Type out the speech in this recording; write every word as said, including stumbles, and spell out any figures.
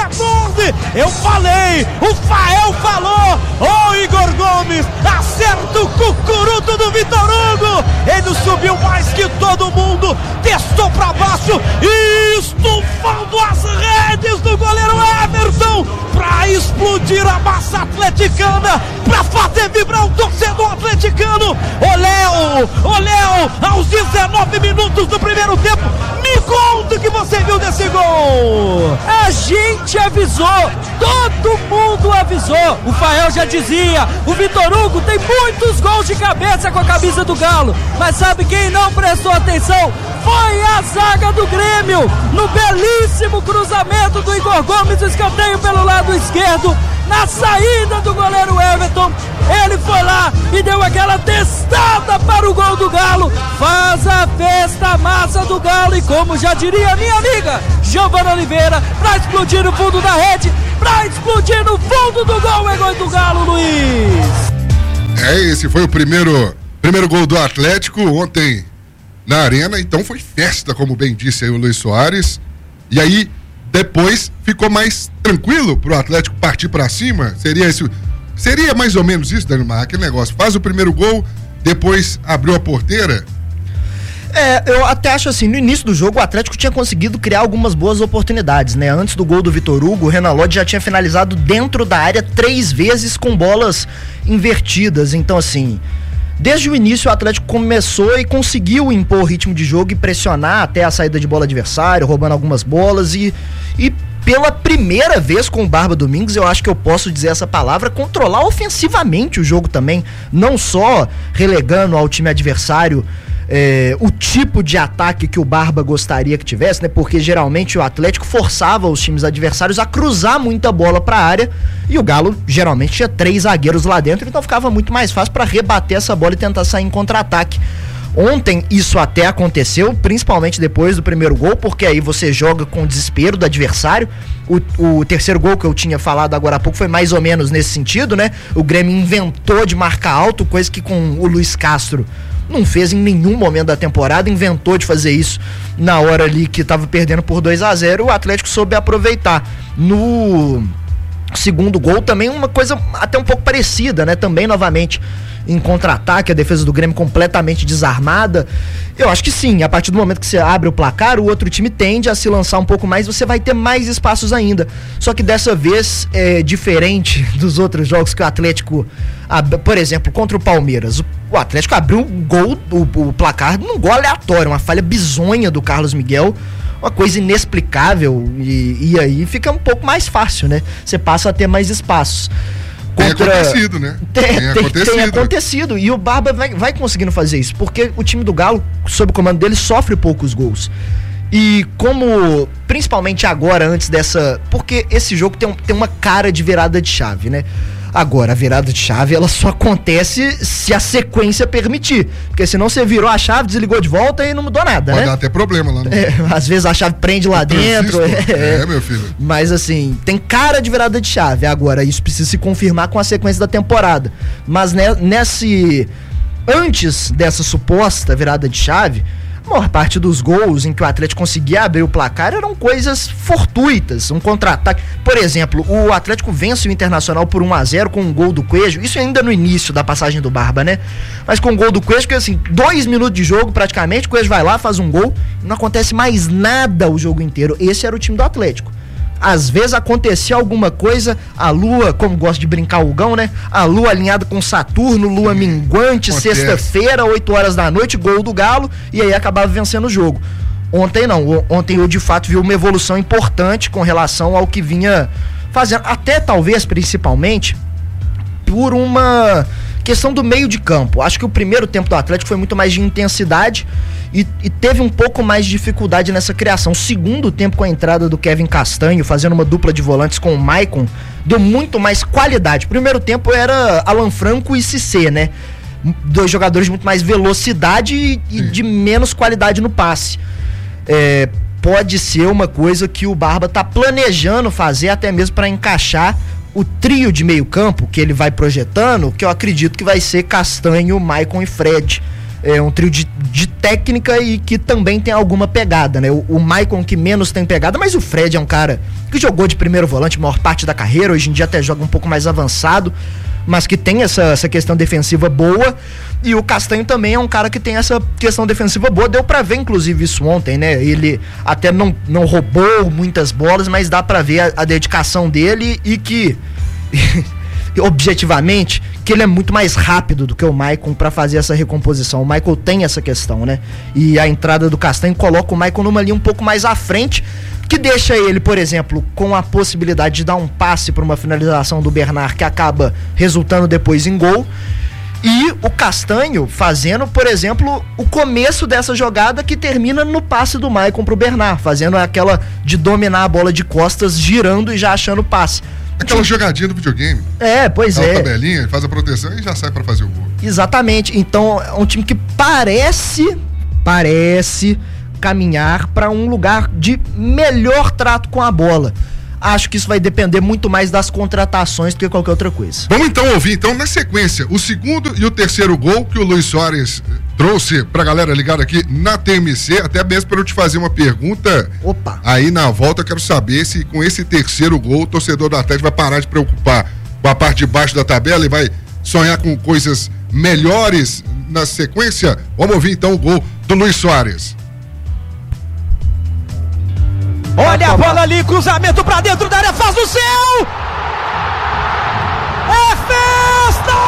quatorze. Eu falei, o Fael falou. Ô oh, Igor Gomes, acerta o cucuruto do Vitor Hugo. Ele subiu mais que todo mundo, testou pra baixo e estufando as redes do goleiro Everton pra explodir a massa atleticana, pra fazer vibrar o torcedor atleticano. Ô Léo, ô Léo, aos dezenove minutos do primeiro tempo, me conta o que você viu desse gol. A gente avisou, todo mundo avisou. O Fael já dizia, o Vitor Hugo tem muitos gols de cabeça com a camisa do Galo, mas sabe quem não prestou atenção? Foi a zaga do Grêmio, no belíssimo cruzamento do Igor Gomes, o escanteio pelo lado esquerdo, na saída do goleiro Everton, ele foi lá e deu aquela testada para o gol do Galo, faz a festa a massa do Galo, e como já diria minha amiga Giovana Oliveira, para explodir no fundo da rede, para explodir no fundo do gol, é gol do Galo, Luiz. É, esse foi o primeiro, primeiro gol do Atlético ontem na Arena, então foi festa, como bem disse aí o Luiz Soares, e aí depois ficou mais tranquilo pro Atlético partir pra cima. Seria isso, seria mais ou menos isso, Danilmar, aquele negócio, faz o primeiro gol, depois abriu a porteira. É, eu até acho assim, no início do jogo o Atlético tinha conseguido criar algumas boas oportunidades, né? Antes do gol do Vitor Hugo, o Renan Lodge já tinha finalizado dentro da área três vezes com bolas invertidas, então assim, desde o início o Atlético começou e conseguiu impor o ritmo de jogo e pressionar até a saída de bola adversário, roubando algumas bolas e, e pela primeira vez com o Barba Domingues, eu acho que eu posso dizer essa palavra, controlar ofensivamente o jogo também, não só relegando ao time adversário É, o tipo de ataque que o Barba gostaria que tivesse, né? Porque geralmente o Atlético forçava os times adversários a cruzar muita bola para a área e o Galo geralmente tinha três zagueiros lá dentro, então ficava muito mais fácil para rebater essa bola e tentar sair em contra-ataque. Ontem isso até aconteceu, principalmente depois do primeiro gol, porque aí você joga com o desespero do adversário. O, o terceiro gol que eu tinha falado agora há pouco foi mais ou menos nesse sentido, né? O Grêmio inventou de marcar alto, coisa que com o Luiz Castro não fez em nenhum momento da temporada, inventou de fazer isso na hora ali que estava perdendo por dois a zero, o Atlético soube aproveitar. No segundo gol também uma coisa até um pouco parecida, né? Também novamente em contra-ataque, a defesa do Grêmio completamente desarmada. Eu acho que sim, a partir do momento que você abre o placar, o outro time tende a se lançar um pouco mais, você vai ter mais espaços ainda. Só que dessa vez, é diferente dos outros jogos que o Atlético, por exemplo, contra o Palmeiras, o Atlético abriu o gol, o, o placar num gol aleatório, uma falha bizonha do Carlos Miguel, uma coisa inexplicável, e, e aí fica um pouco mais fácil, né? Você passa a ter mais espaços. Contra... Tem acontecido, né? Tem, tem, acontecido. tem acontecido. E o Barba vai, vai conseguindo fazer isso, porque o time do Galo, sob o comando dele, sofre poucos gols. E como, principalmente agora, antes dessa... Porque esse jogo tem, um, tem uma cara de virada de chave, né? Agora, a virada de chave, ela só acontece se a sequência permitir. Porque senão você virou a chave, desligou de volta e não mudou nada, Pode né? dar até problema lá no... É, às vezes a chave prende lá dentro. É, é, meu filho. Mas assim, tem cara de virada de chave. Agora, isso precisa se confirmar com a sequência da temporada. Mas né, nesse... Antes dessa suposta virada de chave, a maior parte dos gols em que o Atlético conseguia abrir o placar eram coisas fortuitas, um contra-ataque. Por exemplo, o Atlético vence o Internacional por um a zero com um gol do Coelho, isso ainda no início da passagem do Barba, né? Mas com o gol do Coelho, porque assim, dois minutos de jogo praticamente, o Coelho vai lá, faz um gol, não acontece mais nada o jogo inteiro. Esse era o time do Atlético. Às vezes acontecia alguma coisa, a lua, como gosta de brincar o Gão, né? A lua alinhada com Saturno, lua minguante, sexta-feira, oito horas da noite, gol do Galo, e aí acabava vencendo o jogo. Ontem não, ontem eu de fato vi uma evolução importante com relação ao que vinha fazendo, até talvez principalmente por uma questão do meio de campo. Acho que o primeiro tempo do Atlético foi muito mais de intensidade e, e teve um pouco mais de dificuldade nessa criação. O segundo tempo, com a entrada do Kevin Castanho, fazendo uma dupla de volantes com o Maicon, deu muito mais qualidade. O primeiro tempo era Alan Franco e Cissé, né? Dois jogadores de muito mais velocidade e, e de menos qualidade no passe. É, pode ser uma coisa que o Barba tá planejando fazer, até mesmo para encaixar o trio de meio campo que ele vai projetando, que eu acredito que vai ser Castanho, Maicon e Fred. é um trio de, de técnica e que também tem alguma pegada, né? O, o Maicon que menos tem pegada, mas o Fred é um cara que jogou de primeiro volante a maior parte da carreira, hoje em dia até joga um pouco mais avançado, mas que tem essa, essa questão defensiva boa, e o Castanho também é um cara que tem essa questão defensiva boa, deu pra ver inclusive isso ontem, né? Ele até não, não roubou muitas bolas, mas dá pra ver a, a dedicação dele e que... objetivamente, que ele é muito mais rápido do que o Maicon para fazer essa recomposição. O Michael tem essa questão, né? E a entrada do Castanho coloca o Maicon numa linha um pouco mais à frente, que deixa ele, por exemplo, com a possibilidade de dar um passe para uma finalização do Bernard que acaba resultando depois em gol. E o Castanho fazendo, por exemplo, o começo dessa jogada que termina no passe do Maicon pro Bernard, fazendo aquela de dominar a bola de costas, girando e já achando o passe. Aquela jogadinha do videogame. É, pois é. Dá uma tabelinha, faz a proteção e já sai pra fazer o gol. Exatamente. Então, é um time que parece, parece caminhar para um lugar de melhor trato com a bola. Acho que isso vai depender muito mais das contratações do que qualquer outra coisa. Vamos então ouvir, então, na sequência, o segundo e o terceiro gol que o Luis Soares trouxe pra galera ligada aqui na T M C, até mesmo para eu te fazer uma pergunta. Opa! Aí na volta eu quero saber se com esse terceiro gol o torcedor do Atlético vai parar de preocupar com a parte de baixo da tabela e vai sonhar com coisas melhores na sequência. Vamos ouvir então o gol do Luis Soares. Olha a bola ali, cruzamento pra dentro da área, faz o seu!